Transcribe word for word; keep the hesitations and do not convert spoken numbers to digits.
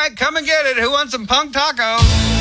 right, come and get it. Who wants some punk tacos?